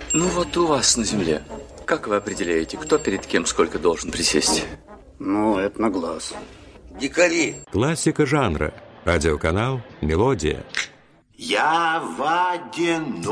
Ну вот у вас на земле. Как вы определяете, кто перед кем сколько должен присесть? Ну, это на глаз. Дикари. Классика жанра. Радиоканал «Мелодия». Я Вадин.